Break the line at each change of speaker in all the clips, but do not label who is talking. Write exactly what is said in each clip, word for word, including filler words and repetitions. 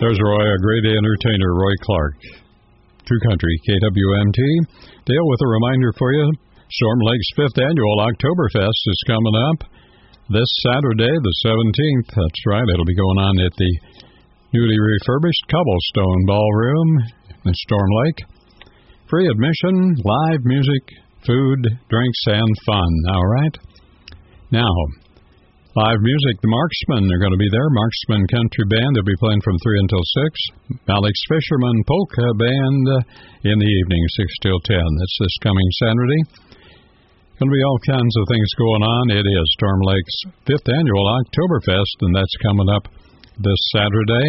There's Roy, a great entertainer, Roy Clark. True Country, K W M T. Dale with a reminder for you. Storm Lake's fifth annual Oktoberfest is coming up this Saturday, the seventeenth. That's right. It'll be going on at the newly refurbished Cobblestone Ballroom in Storm Lake. Free admission, live music, food, drinks, and fun. All right. Now, live music, the Marksmen are going to be there. Marksmen Country Band. They'll be playing from three until six. Alex Fisherman Polka Band in the evening, six till ten. That's this coming Saturday. Going to be all kinds of things going on. It is Storm Lake's fifth annual Oktoberfest, and that's coming up this Saturday.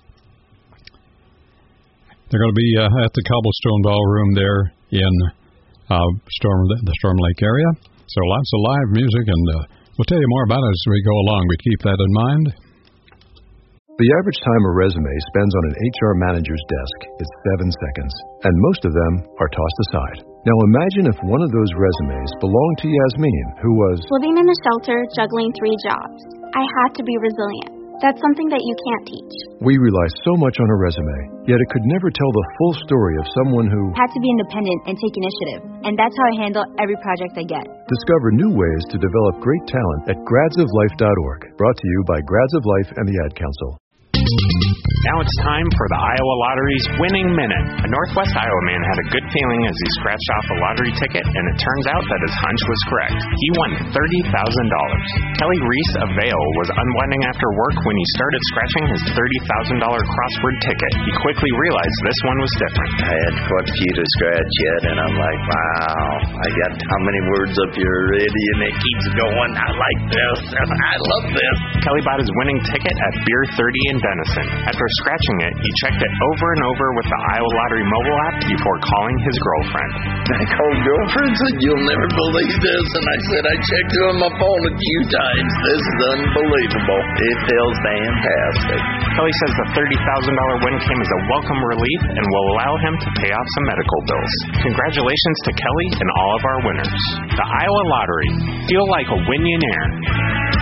They're going to be uh, at the Cobblestone Ballroom there in uh, Storm the Storm Lake area. So lots of live music, and uh, we'll tell you more about it as we go along, but keep that in mind.
The average time a resume spends on an H R manager's desk is seven seconds, and most of them are tossed aside. Now imagine if one of those resumes belonged to Yasmin, who was
living in a shelter, juggling three jobs. I had to be resilient. That's something that you can't teach.
We rely so much on a resume, yet it could never tell the full story of someone who
had to be independent and take initiative, and that's how I handle every project I get.
Discover new ways to develop great talent at grads of life dot org. Brought to you by Grads of Life and the Ad Council.
Now it's time for the Iowa Lottery's Winning Minute. A Northwest Iowa man had a good feeling as he scratched off a lottery ticket, and it turns out that his hunch was correct. He won thirty thousand dollars. Kelly Reese of Vail was unwinding after work when he started scratching his thirty thousand dollars crossword ticket. He quickly realized this one was different.
I had quite a few to scratch yet, and I'm like, wow, I got how many words up here already, and it keeps going. I like this, and I love this.
Kelly bought his winning ticket at Beer thirty in Denison. After scratching it, he checked it over and over with the Iowa Lottery mobile app before calling his girlfriend.
I called girlfriend and said, you'll never believe this. And I said, I checked it on my phone a few times. This is unbelievable. It feels fantastic.
Kelly says the thirty thousand dollars win came as a welcome relief and will allow him to pay off some medical bills. Congratulations to Kelly and all of our winners. The Iowa Lottery. Feel like a winionaire.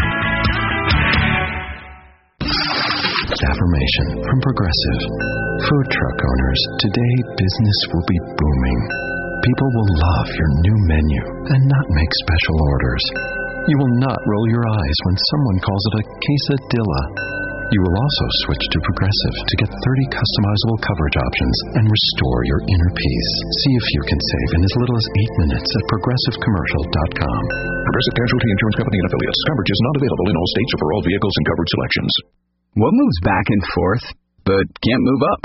Affirmation from Progressive. Food truck owners, today business will be booming. People will love your new menu and not make special orders. You will not roll your eyes when someone calls it a quesadilla. You will also switch to Progressive to get thirty customizable coverage options and restore your inner peace. See if you can save in as little as eight minutes at progressive commercial dot com.
Progressive Casualty Insurance Company and Affiliates. Coverage is not available in all states or for all vehicles and coverage selections.
What moves back and forth, but can't move up?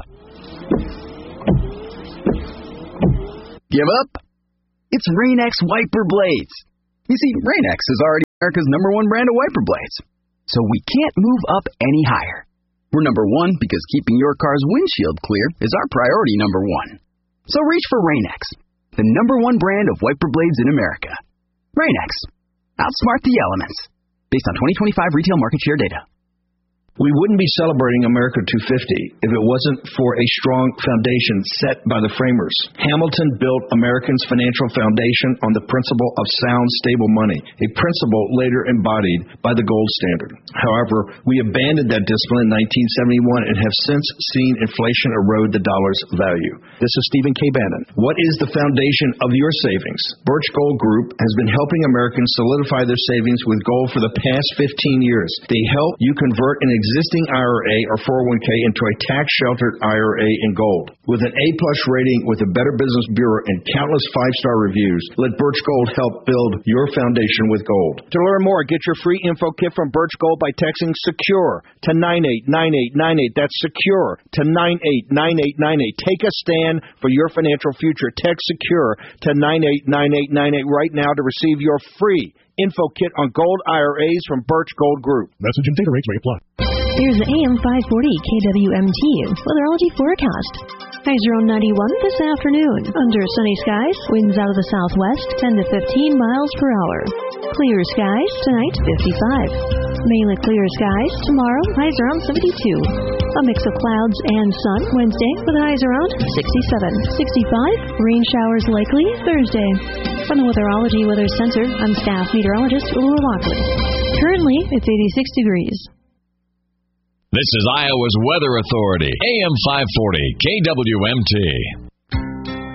Give up? It's Rain-X wiper blades. You see, Rain-X is already America's number one brand of wiper blades. So we can't move up any higher. We're number one because keeping your car's windshield clear is our priority number one. So reach for Rain-X, the number one brand of wiper blades in America. Rain-X. Outsmart the elements. Based on twenty twenty-five retail market share data.
We wouldn't be celebrating America two fifty if it wasn't for a strong foundation set by the framers. Hamilton built Americans' financial foundation on the principle of sound, stable money, a principle later embodied by the gold standard. However, we abandoned that discipline in nineteen seventy-one and have since seen inflation erode the dollar's value. This is Stephen K. Bannon. What is the foundation of your savings? Birch Gold Group has been helping Americans solidify their savings with gold for the past fifteen years. They help you convert an existing I R A or four oh one k into a tax-sheltered I R A in gold. With an A-plus rating with the Better Business Bureau and countless five-star reviews, let Birch Gold help build your foundation with gold. To learn more, get your free info kit from Birch Gold by texting SECURE to nine eight nine eight nine eight. That's SECURE to nine eight nine eight nine eight. Take a stand for your financial future. Text SECURE to nine eight nine eight nine eight right now to receive your free info kit on gold I R As from Birch Gold Group.
Message and data rates may apply.
Here's the A M five forty K W M T weatherology forecast. Highs around ninety-one this afternoon. Under sunny skies, winds out of the southwest, ten to fifteen miles per hour. Clear skies tonight, fifty-five. Mainly clear skies tomorrow, highs around seventy-two. A mix of clouds and sun Wednesday with highs around sixty-seven. sixty-five, rain showers likely Thursday. From the Weatherology Weather Center, I'm staff meteorologist Laura Lockley. Currently, it's eighty-six degrees.
This is Iowa's Weather Authority, A M five forty, K W M T.